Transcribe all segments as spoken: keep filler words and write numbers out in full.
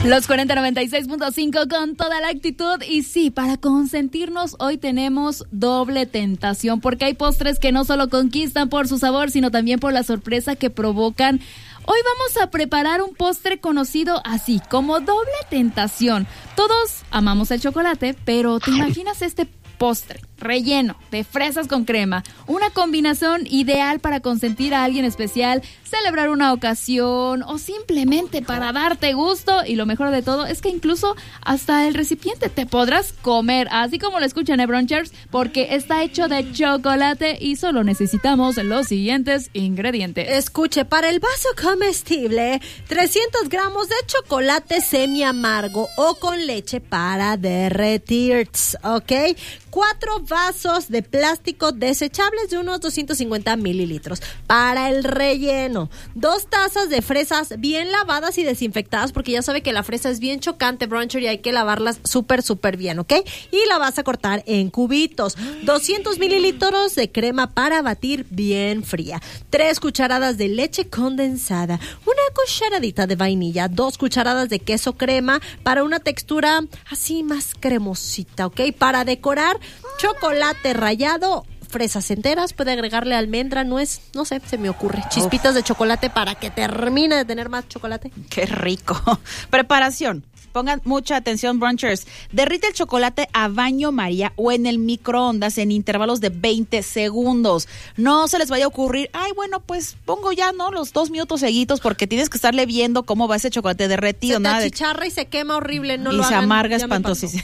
Los cuarenta noventa y seis punto cinco con toda la actitud. Y sí, para consentirnos hoy tenemos doble tentación, porque hay postres que no solo conquistan por su sabor, sino también por la sorpresa que provocan. Hoy vamos a preparar un postre conocido así, como doble tentación. Todos amamos el chocolate, pero ¿te imaginas este postre relleno de fresas con crema? Una combinación ideal para consentir a alguien especial, celebrar una ocasión o simplemente para darte gusto. Y lo mejor de todo es que incluso hasta el recipiente te podrás comer, así como lo escuchan, ¿eh, Brunchers? Porque está hecho de chocolate y solo necesitamos los siguientes ingredientes. Escuche, para el vaso comestible, trescientos gramos de chocolate semi amargo o con leche para derretir, ¿ok? Cuatro vasos de plástico desechables de unos doscientos cincuenta mililitros. Para el relleno, dos tazas de fresas bien lavadas y desinfectadas, porque ya sabe que la fresa es bien chocante, Bruncher, y hay que lavarlas súper, súper bien, ¿ok? Y la vas a cortar en cubitos. doscientos mililitros de crema para batir bien fría. Tres cucharadas de leche condensada. Una cucharadita de vainilla. Dos cucharadas de queso crema para una textura así más cremosita, ¿ok? Para decorar, chocolate rallado, fresas enteras, puede agregarle almendra, nuez, no sé, se me ocurre. Chispitas Uf. de chocolate para que termine de tener más chocolate. ¡Qué rico! Preparación. Pongan mucha atención, Brunchers. Derrite el chocolate a baño María o en el microondas en intervalos de veinte segundos. No se les vaya a ocurrir, ay, bueno, pues pongo ya, ¿no? Los dos minutos seguidos, porque tienes que estarle viendo cómo va ese chocolate derretido. Se te nada achicharra de... y se quema horrible, no y lo se hagan, amarga espantosísimo.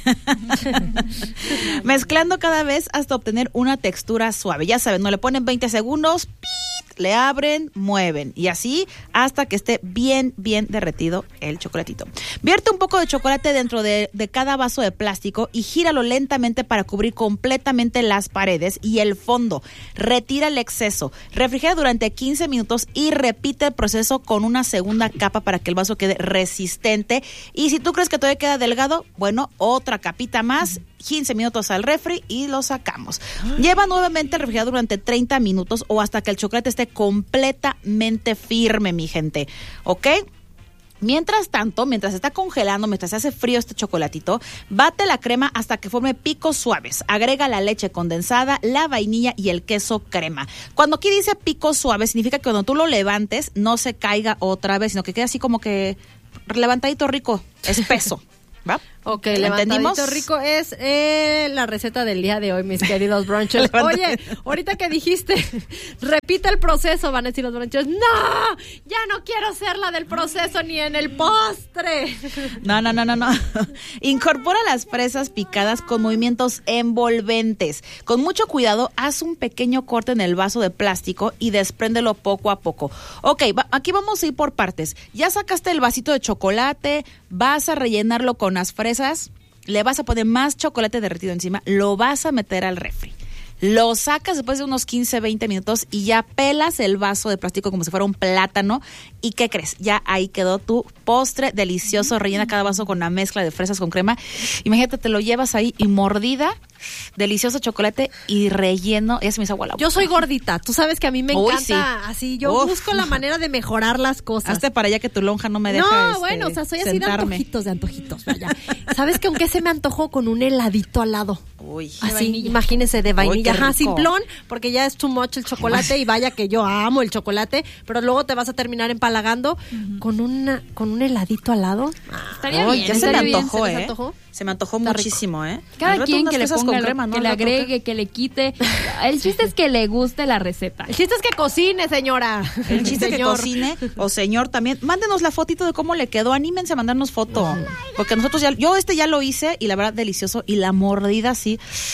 Mezclando cada vez hasta obtener una textura suave. Ya saben, no le ponen veinte segundos, ¡pit! Le abren, mueven y así hasta que esté bien, bien derretido el chocolatito. Vierte un poco de chocolate dentro de, de cada vaso de plástico y gíralo lentamente para cubrir completamente las paredes y el fondo. Retira el exceso. Refrigera durante quince minutos y repite el proceso con una segunda capa para que el vaso quede resistente. Y si tú crees que todavía queda delgado, bueno, otra capita más. quince minutos al refri y lo sacamos. Lleva nuevamente al refrigerador durante treinta minutos o hasta que el chocolate esté completamente firme, mi gente. ¿Ok? Mientras tanto, mientras está congelando, mientras se hace frío este chocolatito, bate la crema hasta que forme picos suaves. Agrega la leche condensada, la vainilla y el queso crema. Cuando aquí dice picos suaves, significa que cuando tú lo levantes, no se caiga otra vez, sino que quede así como que levantadito rico, espeso. ¿Va? Ok, levantadito rico es eh, la receta del día de hoy, mis queridos brunchers. Oye, ahorita que dijiste, repite el proceso, van a decir los brunchers, ¡no! Ya no quiero ser la del proceso ni en el postre. No, no, no, no, no. Incorpora las fresas picadas con movimientos envolventes. Con mucho cuidado, haz un pequeño corte en el vaso de plástico y despréndelo poco a poco. Ok, va, aquí vamos a ir por partes. Ya sacaste el vasito de chocolate, vas a rellenarlo con las fresas. Le vas a poner más chocolate derretido encima, lo vas a meter al refri. Lo sacas después de unos quince, veinte minutos y ya pelas el vaso de plástico como si fuera un plátano. ¿Y qué crees? Ya ahí quedó tu postre delicioso. Rellena cada vaso con una mezcla de fresas con crema. Imagínate, te lo llevas ahí y mordida, delicioso chocolate y relleno. Ya se me hizo agua la boca. Yo soy gordita, tú sabes que a mí me Uy, encanta sí. así. Yo Uf. busco la manera de mejorar las cosas. Hazte para allá que tu lonja no me deja No, este, bueno, o sea, soy así sentarme. de antojitos, de antojitos. Vaya. ¿Sabes que aunque se me antojó con un heladito al lado? Uy, así, imagínese, de vainilla. Uy, Ajá, simplón, porque ya es too much el chocolate y vaya que yo amo el chocolate, pero luego te vas a terminar empalagando uh-huh. con una con un heladito al lado. Estaría oh, bien, ya estaría se me antojó, bien. ¿eh? ¿Se antojó? Se me antojó Está muchísimo, rico. ¿eh? Cada quien que le ponga, con crema, ¿no? que le agregue, que le quite. El chiste es que le guste la receta. El chiste es que cocine, señora. El chiste es que cocine, o señor también. Mándenos la fotito de cómo le quedó. Anímense a mandarnos foto. Oh porque nosotros ya, yo este ya lo hice y la verdad delicioso. Y la mordida sí.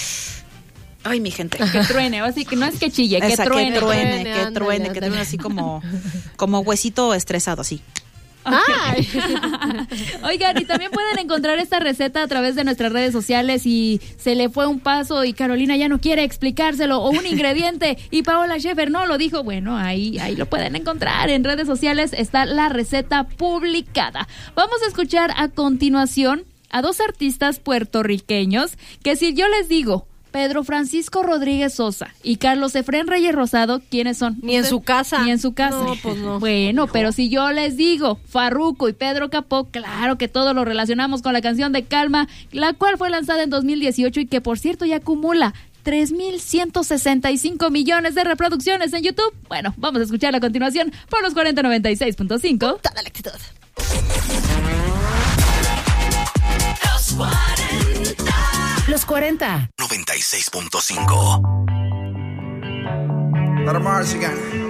Ay, mi gente. Que truene, así que no es que chille, que Esa, truene. Que truene, truene, que ándale, truene, ándale. que truene así como, como huesito estresado, así. Ay. Oigan, y también pueden encontrar esta receta a través de nuestras redes sociales. Y se le fue un paso y Carolina ya no quiere explicárselo, o un ingrediente y Paola Schaefer no lo dijo, bueno, ahí, ahí lo pueden encontrar. En redes sociales está la receta publicada. Vamos a escuchar a continuación a dos artistas puertorriqueños que, si yo les digo Pedro Francisco Rodríguez Sosa y Carlos Efrén Reyes Rosado, ¿quiénes son? Ni en su casa. Ni en su casa. No, pues no. Bueno, Hijo. pero si yo les digo Farruko y Pedro Capó, claro que todos lo relacionamos con la canción de Calma, la cual fue lanzada en dos mil dieciocho y que por cierto ya acumula tres mil ciento sesenta y cinco millones de reproducciones en YouTube. Bueno, vamos a escucharla a continuación por los cuarenta noventa y seis punto cinco. Toda la actitud. Los cuarenta. noventa y seis punto cinco. Let 'em Mars again.